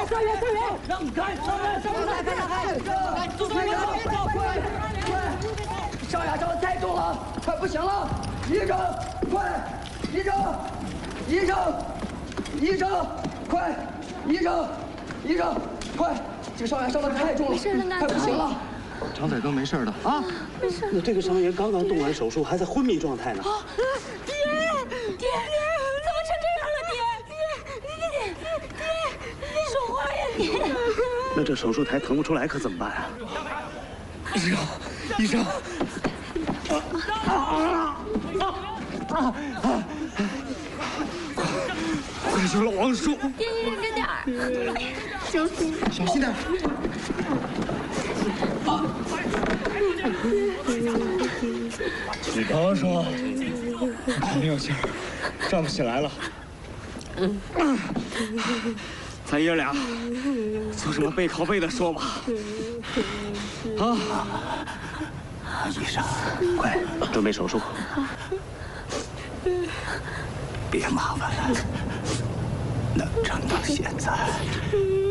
伤员，让开，伤员，快！上牙伤的太重了，快不行了！医生，快！医生，快！医生，快！这个伤员伤的太重了，快不行了。 常仔哥没事的啊？ 没事。那这个伤员刚刚动完手术，还在昏迷状态呢。 爹，怎么成这样了？爹，说话呀，爹！ 那这手术台腾不出来可怎么办啊？ 医生！快救了王叔！ 爹，你忍着点儿， 小心点。你刚刚说没有劲儿，站不起来了。咱爷俩做什么背靠背的说吧。啊！ 医生，快准备手术。别麻烦了，能撑到现在。